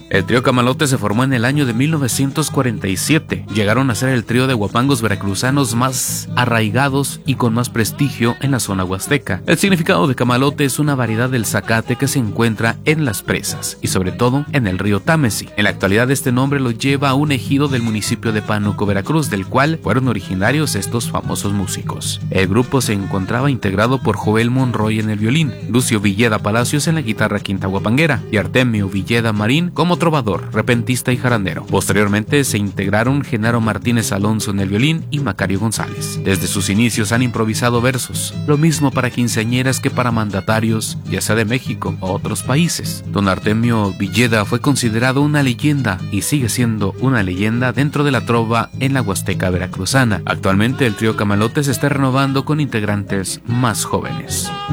El trío Camalote se formó en el año de 1947. Llegaron a ser el trío de guapangos veracruzanos más arraigados y con más prestigio en la zona huasteca. El significado de camalote es una variedad del zacate que se encuentra en las presas y sobre todo en el río Támesi. En la actualidad este nombre lo lleva a un ejido del municipio de Pánuco, Veracruz, del cual fueron originarios estos famosos músicos. El grupo se encontraba integrado por Joel Monroy en el violín, Lucio Villeda Palacios en la guitarra quinta guapanguera y Artemio Villeda Marín como trovador, repentista y jarandero. Posteriormente se integraron Genaro Martínez Alonso en el violín y Macario González. Desde sus inicios han improvisado versos, lo mismo para quinceañeras que para mandatarios, ya sea de México o otros países. Don Artemio Villeda fue considerado una leyenda y sigue siendo una leyenda dentro de la trova en la Huasteca veracruzana. Actualmente el trío Camalote se está renovando con integrantes más jóvenes.